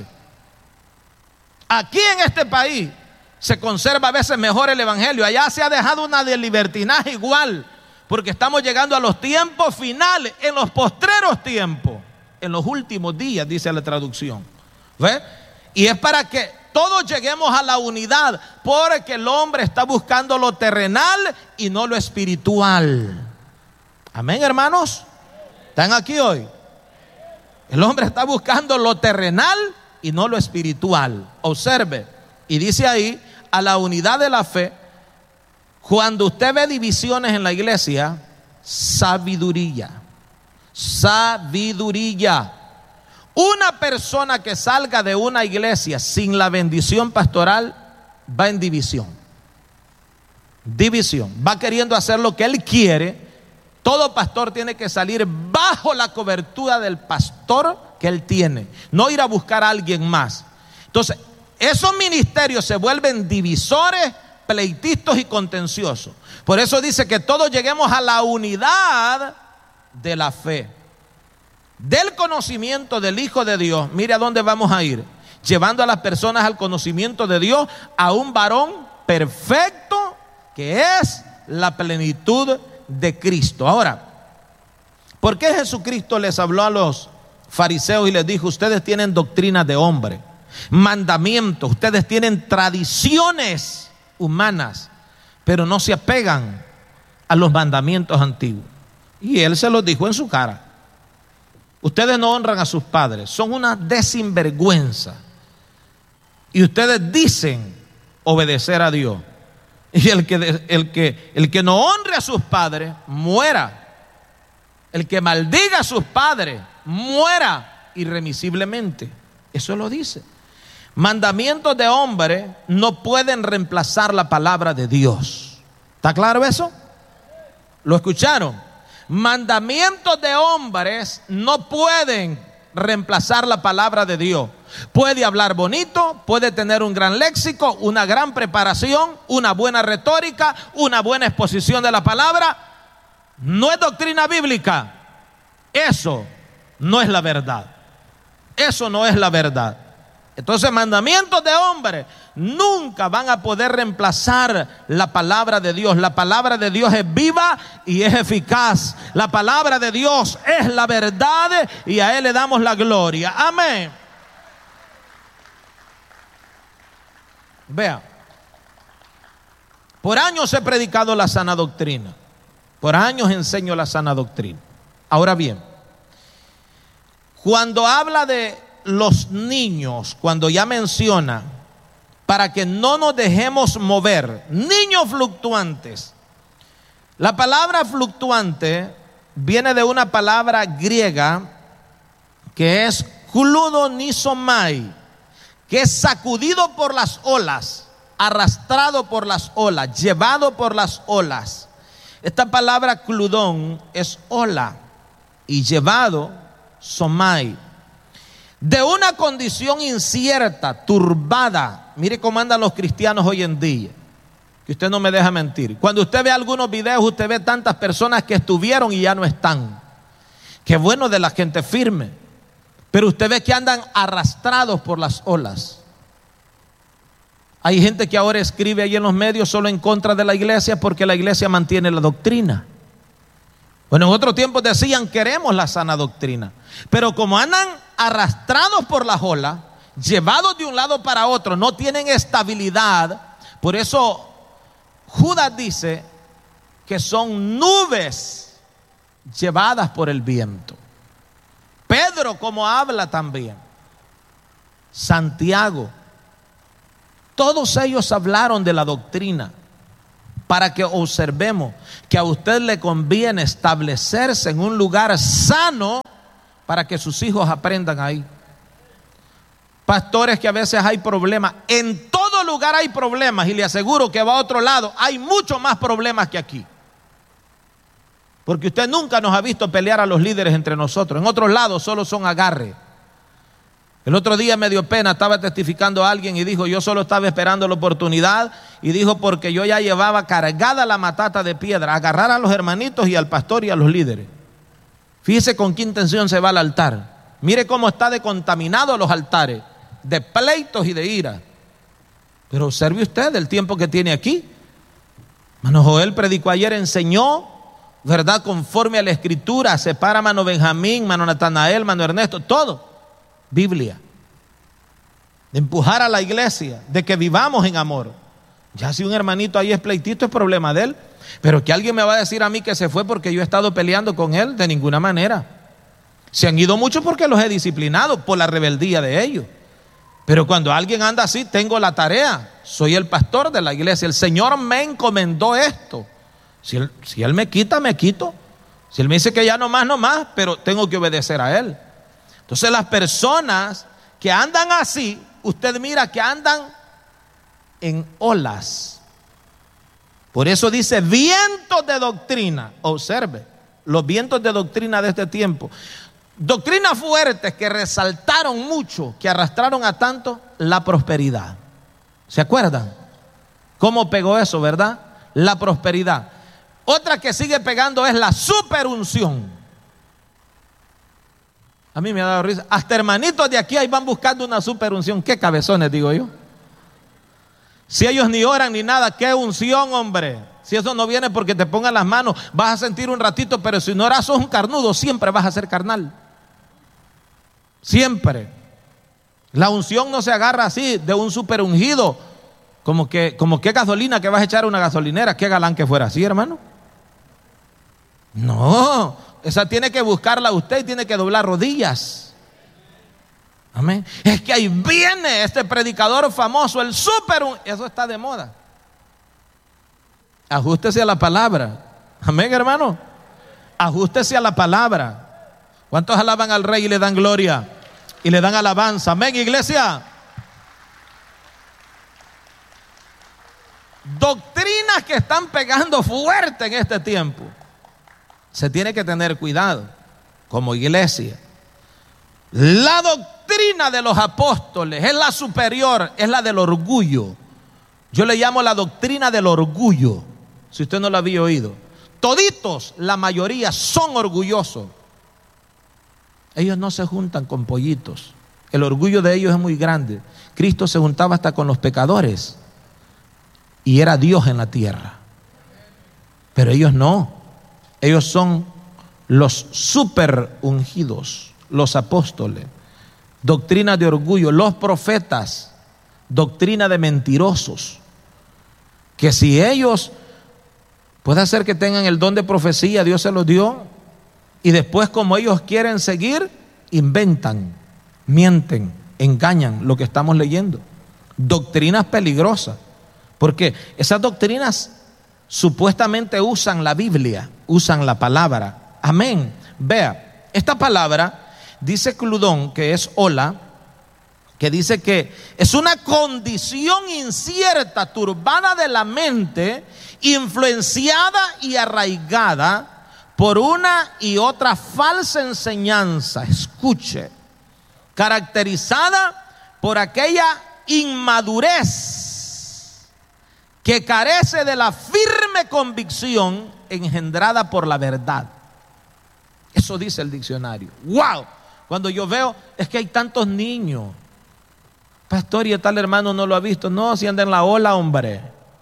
Aquí en este país se conserva a veces mejor el evangelio, allá se ha dejado una de libertinaje igual. Porque estamos llegando a los tiempos finales, en los postreros tiempos, en los últimos días, dice la traducción. ¿Ve? Y es para que todos lleguemos a la unidad, porque el hombre está buscando lo terrenal y no lo espiritual. Amén, hermanos. ¿Están aquí hoy? El hombre está buscando lo terrenal y no lo espiritual. Observe, y dice ahí, a la unidad de la fe. Cuando usted ve divisiones en la iglesia, sabiduría, sabiduría. Una persona que salga de una iglesia sin la bendición pastoral va en división. División. Va queriendo hacer lo que él quiere. Todo pastor tiene que salir bajo la cobertura del pastor que él tiene, no ir a buscar a alguien más. Entonces, esos ministerios se vuelven divisores, pleitistas y contenciosos. Por eso dice que todos lleguemos a la unidad de la fe, del conocimiento del Hijo de Dios. Mire a dónde vamos a ir, llevando a las personas al conocimiento de Dios, a un varón perfecto que es la plenitud de Cristo. Ahora, ¿Por qué Jesucristo les habló a los fariseos y les dijo: ustedes tienen doctrina de hombre, mandamientos, ustedes tienen tradiciones humanas, pero no se apegan a los mandamientos antiguos? Y él se los dijo en su cara: ustedes no honran a sus padres, son una desinvergüenza, y ustedes dicen obedecer a Dios, y el que, el que, el que no honre a sus padres muera. El que maldiga a sus padres muera irremisiblemente. Eso lo dice. Mandamientos de hombre no pueden reemplazar la palabra de Dios. ¿Está claro eso? ¿Lo escucharon? Mandamientos de hombres no pueden reemplazar la palabra de Dios. Puede hablar bonito, puede tener un gran léxico, una gran preparación, una buena retórica, una buena exposición de la palabra. No es doctrina bíblica. Eso no es la verdad. Eso no es la verdad. Entonces, mandamientos de hombres nunca van a poder reemplazar la palabra de Dios. La palabra de Dios es viva y es eficaz. La palabra de Dios es la verdad y a Él le damos la gloria. Amén. Vea, por años he predicado la sana doctrina. Por años enseño la sana doctrina. Ahora bien, cuando habla de los niños, cuando ya menciona para que no nos dejemos mover, niños fluctuantes, la palabra fluctuante viene de una palabra griega que es kludonizomai, que es sacudido por las olas, arrastrado por las olas, llevado por las olas. Esta palabra cludón es ola y llevado somai. De una condición incierta, turbada. Mire cómo andan los cristianos hoy en día, que usted no me deja mentir. Cuando usted ve algunos videos, usted ve tantas personas que estuvieron y ya no están. Qué bueno de la gente firme, pero usted ve que andan arrastrados por las olas. Hay gente que ahora escribe ahí en los medios solo en contra de la iglesia porque la iglesia mantiene la doctrina. Bueno, en otros tiempos decían: queremos la sana doctrina. Pero como andan arrastrados por las olas, llevados de un lado para otro, no tienen estabilidad. Por eso Judas dice que son nubes llevadas por el viento. Pedro, como habla también, Santiago, todos ellos hablaron de la doctrina para que observemos que a usted le conviene establecerse en un lugar sano para que sus hijos aprendan ahí. Pastores que a veces hay problemas, en todo lugar hay problemas, y le aseguro que va a otro lado, hay mucho más problemas que aquí. Porque usted nunca nos ha visto pelear a los líderes entre nosotros. En otros lados solo son agarre. El otro día me dio pena, estaba testificando a alguien y dijo: yo solo estaba esperando la oportunidad, y dijo porque yo ya llevaba cargada la matata de piedra, agarrar a los hermanitos y al pastor y a los líderes. Fíjese con qué intención se va al altar. Mire cómo está de contaminado los altares, de pleitos y de ira. Pero observe usted el tiempo que tiene aquí. Mano Joel predicó ayer, enseñó, ¿verdad?, conforme a la escritura. Separa mano Benjamín, mano Natanael, mano Ernesto, todo Biblia, de empujar a la iglesia, de que vivamos en amor. Ya si un hermanito ahí es pleitito, es problema de él, pero que alguien me va a decir a mí que se fue porque yo he estado peleando con él, de ninguna manera. Se han ido muchos porque los he disciplinado por la rebeldía de ellos, pero cuando alguien anda así, tengo la tarea, soy el pastor de la iglesia, el Señor me encomendó esto. Si él, si él me quita, me quito. Si él me dice que ya no más, no más, pero tengo que obedecer a él. Entonces las personas que andan así, usted mira que andan en olas. Por eso dice vientos de doctrina. Observe, los vientos de doctrina de este tiempo. Doctrinas fuertes que resaltaron mucho, que arrastraron a tanto, la prosperidad. ¿Se acuerdan? ¿Cómo pegó eso, verdad? La prosperidad. Otra que sigue pegando es la superunción. A mí me ha dado risa. Hasta hermanitos de aquí ahí van buscando una superunción. Qué cabezones, digo yo. Si ellos ni oran ni nada, qué unción, hombre. Si eso no viene porque te pongan las manos, vas a sentir un ratito, pero si no eras sos un carnudo, siempre vas a ser carnal. Siempre. La unción no se agarra así de un super ungido, como que, como que gasolina que vas a echar a una gasolinera. Qué galán que fuera así, hermano. No, esa tiene que buscarla usted y tiene que doblar rodillas. Amén. Es que ahí viene este predicador famoso, el super, eso está de moda. Ajústese a la palabra. Amén, hermano. Ajústese a la palabra. ¿Cuántos alaban al Rey y le dan gloria y le dan alabanza? Amén, iglesia. Doctrinas que están pegando fuerte en este tiempo. Se tiene que tener cuidado como iglesia. La doctrina de los apóstoles es la superior, es la del orgullo. Yo le llamo la doctrina del orgullo. Si usted no lo había oído, toditos, la mayoría son orgullosos. Ellos no se juntan con pollitos. El orgullo de ellos es muy grande. Cristo se juntaba hasta con los pecadores y era Dios en la tierra. Pero ellos no. Ellos son los super ungidos, los apóstoles. Doctrina de orgullo. Los profetas, doctrina de mentirosos. Que si ellos, puede ser que tengan el don de profecía, Dios se los dio, y después como ellos quieren seguir, inventan, mienten, engañan lo que estamos leyendo. Doctrinas peligrosas, porque esas doctrinas supuestamente usan la Biblia, usan la palabra. Amén. Vea, esta palabra dice Cludón, que es hola, que dice que es una condición incierta, turbada de la mente, influenciada y arraigada por una y otra falsa enseñanza. Escuche, caracterizada por aquella inmadurez que carece de la firme convicción engendrada por la verdad. Eso dice el diccionario. ¡Wow! Cuando yo veo, es que hay tantos niños. Pastor, y tal hermano no lo ha visto. No, si anda en la ola, hombre.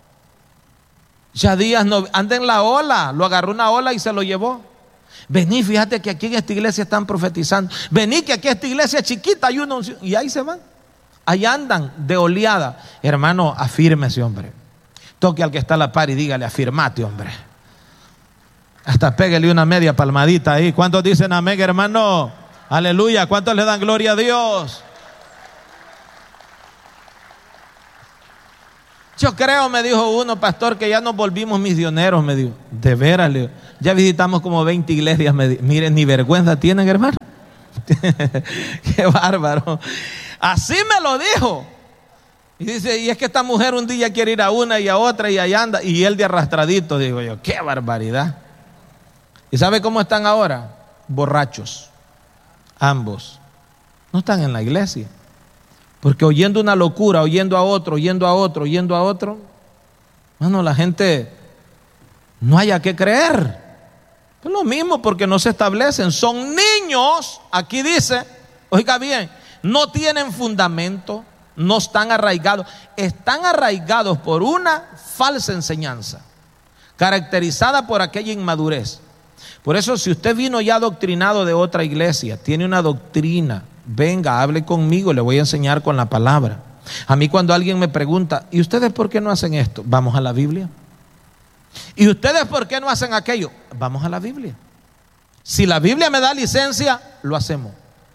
Ya días no anda en la ola. Lo agarró una ola y se lo llevó. Vení, fíjate que aquí en esta iglesia están profetizando. Vení, que aquí en esta iglesia chiquita hay uno. Y ahí se van. Ahí andan de oleada. Hermano, afírmese, hombre. Toque al que está a la par y dígale, afirmate, hombre. Hasta pégale una media palmadita ahí. ¿Cuántos dicen amén, hermano? Aleluya. ¿Cuántos le dan gloria a Dios? Yo creo, me dijo uno, pastor, que ya nos volvimos misioneros, me dijo. De veras, le digo, ya visitamos como veinte iglesias. Me dijo, miren, ni vergüenza tienen, hermano. Qué bárbaro. Así me lo dijo. Y dice, y es que esta mujer un día quiere ir a una y a otra y allá anda. Y él de arrastradito, digo yo, qué barbaridad. ¿Y sabe cómo están ahora? Borrachos. Ambos. No están en la iglesia. Porque oyendo una locura, oyendo a otro, oyendo a otro, oyendo a otro, bueno, la gente no haya que creer. Es lo mismo porque no se establecen. Son niños, aquí dice, oiga bien, no tienen fundamento, no están arraigados. Están arraigados por una falsa enseñanza, caracterizada por aquella inmadurez. Por eso, si usted vino ya adoctrinado de otra iglesia, tiene una doctrina, venga, hable conmigo, le voy a enseñar con la palabra. A mí cuando alguien me pregunta, ¿y ustedes por qué no hacen esto? Vamos a la Biblia. ¿Y ustedes por qué no hacen aquello? Vamos a la Biblia. Si la Biblia me da licencia, lo hacemos.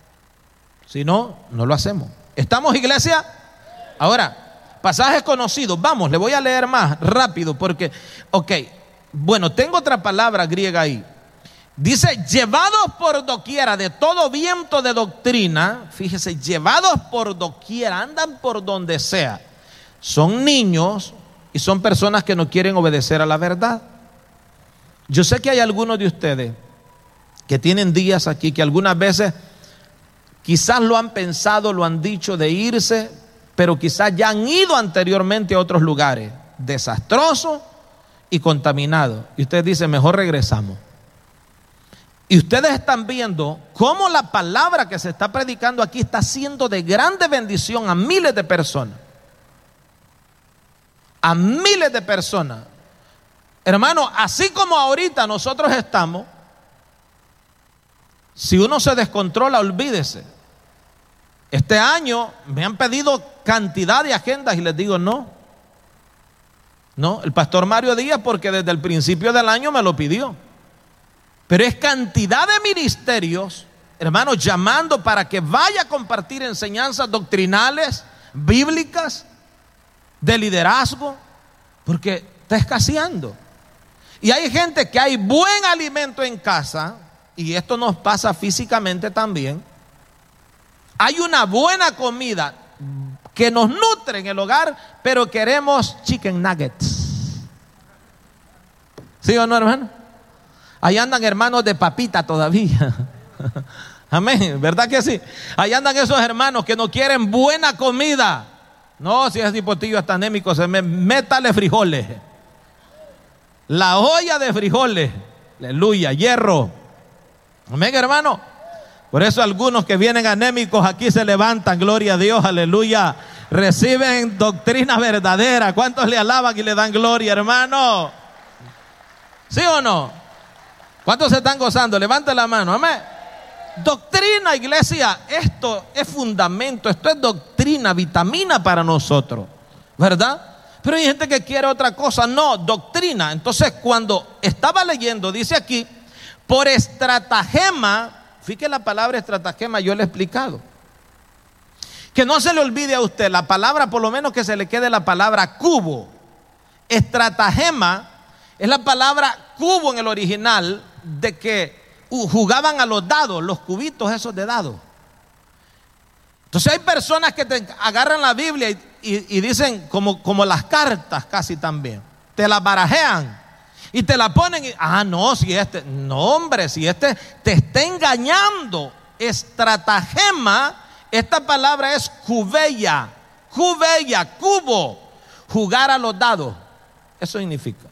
Si no, no lo hacemos. ¿Estamos, iglesia? Ahora, pasajes conocidos. Vamos, le voy a leer más rápido porque, ok, bueno, tengo otra palabra griega ahí. Dice, llevados por doquiera de todo viento de doctrina. Fíjese, llevados por doquiera, andan por donde sea. Son niños y son personas que no quieren obedecer a la verdad. Yo sé que hay algunos de ustedes que tienen días aquí que algunas veces quizás lo han pensado, lo han dicho de irse, pero quizás ya han ido anteriormente a otros lugares desastrosos y contaminados. Y usted dice, mejor regresamos. Y ustedes están viendo cómo la palabra que se está predicando aquí está siendo de grande bendición a miles de personas. A miles de personas. Hermano, así como ahorita nosotros estamos, si uno se descontrola, olvídese. Este año me han pedido cantidad de agendas y les digo no. No, el pastor Mario Díaz, porque desde el principio del año me lo pidió. Pero es cantidad de ministerios, hermanos, llamando para que vaya a compartir enseñanzas doctrinales, bíblicas, de liderazgo, porque está escaseando. Y hay gente que hay buen alimento en casa, y esto nos pasa físicamente también. Hay una buena comida que nos nutre en el hogar, pero queremos chicken nuggets. ¿Sí o no, hermano? Ahí andan hermanos de papita todavía. Amén, ¿verdad que sí? Ahí andan esos hermanos que no quieren buena comida. No, si es hipotillo hasta anémico, se me métale frijoles. La olla de frijoles. Aleluya, hierro. Amén, hermano. Por eso algunos que vienen anémicos aquí se levantan, gloria a Dios, aleluya. Reciben doctrina verdadera. ¿Cuántos le alaban y le dan gloria, hermano? ¿Sí o no? ¿Cuántos se están gozando? Levanten la mano, amén. Doctrina, iglesia, esto es fundamento, esto es doctrina, vitamina para nosotros, ¿verdad? Pero hay gente que quiere otra cosa, no, doctrina. Entonces, cuando estaba leyendo, dice aquí, por estratagema. Fíjate la palabra estratagema, yo le he explicado. Que no se le olvide a usted la palabra, por lo menos que se le quede la palabra cubo. Estratagema es la palabra cubo en el original, de que jugaban a los dados, los cubitos esos de dados. Entonces hay personas que te agarran la Biblia y, y, y dicen como, como las cartas casi también. Te las barajean. Y te la ponen y, ah, no, si este, no hombre, si este te está engañando. Estratagema, esta palabra es cubella, cubella, cubo, jugar a los dados. Eso significa.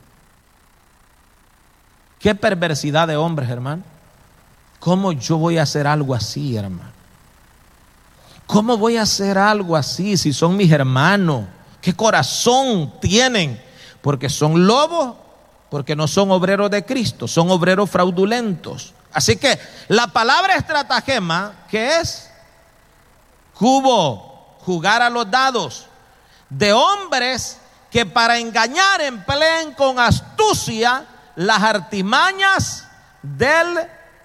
Qué perversidad de hombres, hermano. ¿Cómo yo voy a hacer algo así, hermano? ¿Cómo voy a hacer algo así si son mis hermanos? ¿Qué corazón tienen? Porque son lobos. Porque no son obreros de Cristo, son obreros fraudulentos. Así que la palabra estratagema, ¿qué es? Cubo, jugar a los dados, de hombres que para engañar empleen con astucia las artimañas del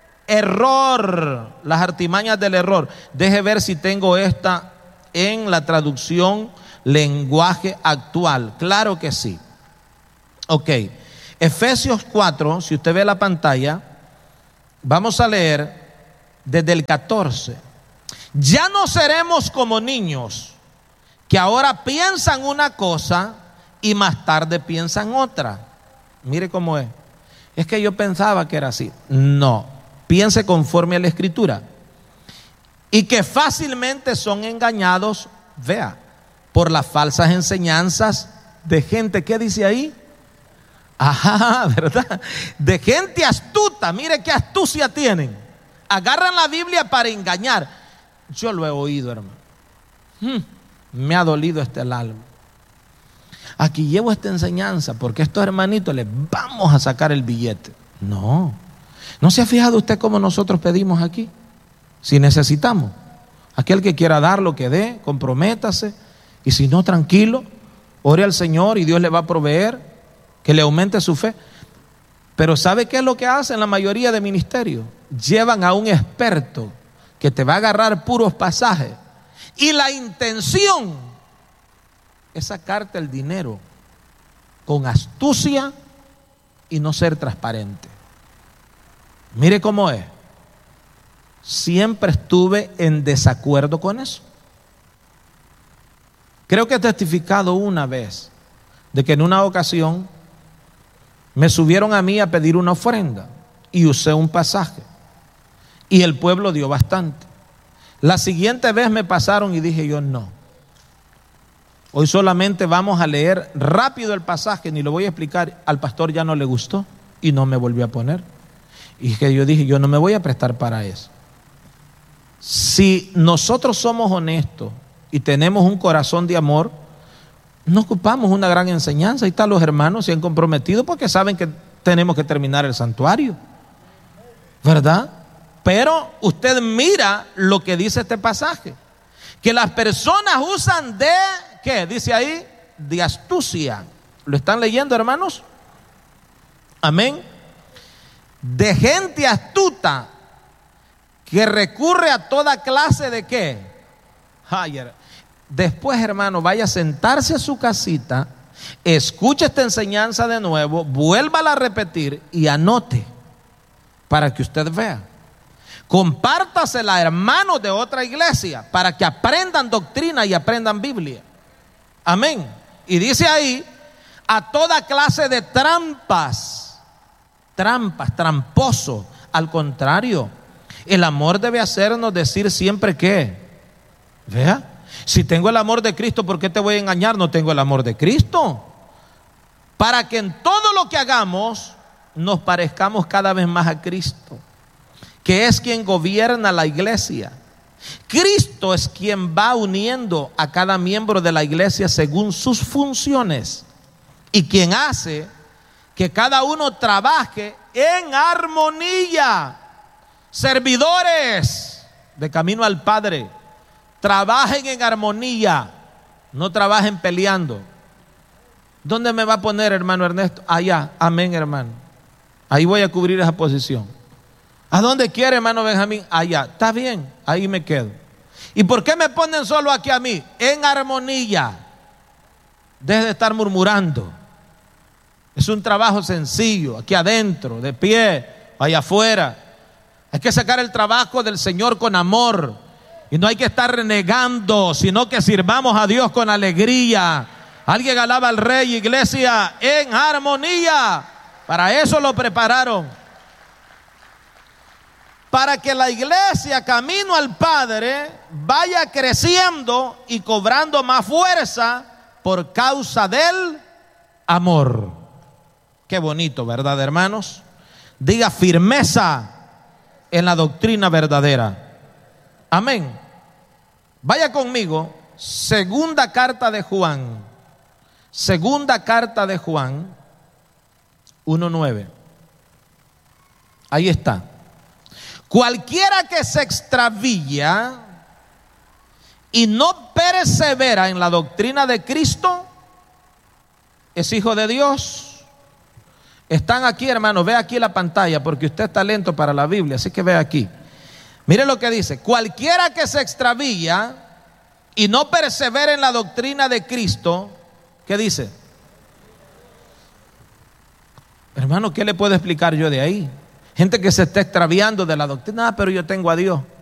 error. Las artimañas del error. Deje ver si tengo esta en la traducción lenguaje actual. Claro que sí. Ok. Efesios cuatro, si usted ve la pantalla, vamos a leer desde el catorce. Ya no seremos como niños que ahora piensan una cosa y más tarde piensan otra. Mire cómo es. Es que yo pensaba que era así. No, piense conforme a la Escritura. Y que fácilmente son engañados, vea, por las falsas enseñanzas de gente. ¿Qué dice ahí? Ajá, ¿verdad? De gente astuta. Mire qué astucia tienen. Agarran la Biblia para engañar. Yo lo he oído, hermano. Hmm, me ha dolido este el alma. Aquí llevo esta enseñanza porque a estos hermanitos les vamos a sacar el billete. No. ¿No se ha fijado usted cómo nosotros pedimos aquí? Si necesitamos. Aquel que quiera dar lo que dé, comprométase. Y si no, tranquilo, ore al Señor y Dios le va a proveer. Que le aumente su fe. Pero ¿sabe qué es lo que hacen la mayoría de ministerios? Llevan a un experto que te va a agarrar puros pasajes. Y la intención es sacarte el dinero con astucia y no ser transparente. Mire cómo es. Siempre estuve en desacuerdo con eso. Creo que he testificado una vez de que en una ocasión me subieron a mí a pedir una ofrenda y usé un pasaje y el pueblo dio bastante. La siguiente vez me pasaron y dije yo no. Hoy solamente vamos a leer rápido el pasaje, ni lo voy a explicar. Al pastor ya no le gustó y no me volvió a poner. Y que yo dije yo no me voy a prestar para eso. Si nosotros somos honestos y tenemos un corazón de amor, No ocupamos una gran enseñanza. Ahí están los hermanos, se han comprometido porque saben que tenemos que terminar el santuario, ¿verdad? Pero usted mira lo que dice este pasaje, que las personas usan de, ¿qué? Dice ahí, de astucia. ¿Lo están leyendo, hermanos? Amén. De gente astuta que recurre a toda clase de ¿qué? Ay, después, hermano, vaya a sentarse a su casita, escuche esta enseñanza de nuevo, vuélvala a repetir y anote para que usted vea. Compártasela a hermanos de otra iglesia para que aprendan doctrina y aprendan Biblia. Amén. Y dice ahí, a toda clase de trampas, trampas, tramposo. Al contrario, el amor debe hacernos decir siempre que, vea, si tengo el amor de Cristo, ¿por qué te voy a engañar? No tengo el amor de Cristo. Para que en todo lo que hagamos nos parezcamos cada vez más a Cristo, que es quien gobierna la iglesia. Cristo es quien va uniendo a cada miembro de la iglesia según sus funciones y quien hace que cada uno trabaje en armonía. Servidores de camino al Padre, trabajen en armonía, no trabajen peleando. ¿Dónde me va a poner, hermano Ernesto? Allá, amén, hermano. Ahí voy a cubrir esa posición. ¿A dónde quiere, hermano Benjamín? Allá, está bien, ahí me quedo. ¿Y por qué me ponen solo aquí a mí? En armonía. Deje de estar murmurando. Es un trabajo sencillo, aquí adentro, de pie, allá afuera. Hay que sacar el trabajo del Señor con amor. Y no hay que estar renegando, sino que sirvamos a Dios con alegría. Alguien alaba al Rey, iglesia, en armonía. Para eso lo prepararon. Para que la iglesia, camino al Padre, vaya creciendo y cobrando más fuerza por causa del amor. Qué bonito, ¿verdad, hermanos? Diga firmeza en la doctrina verdadera. Amén. Vaya conmigo, segunda carta de Juan. Segunda carta de Juan, uno nueve. Ahí está. Cualquiera que se extravía y no persevera en la doctrina de Cristo es hijo de Dios. Están aquí, hermanos, ve aquí la pantalla porque usted está lento para la Biblia, así que ve aquí. Mire lo que dice: cualquiera que se extravía y no persevera en la doctrina de Cristo, ¿qué dice? Hermano, ¿qué le puedo explicar yo de ahí? Gente que se está extraviando de la doctrina. Ah, pero yo tengo a Dios.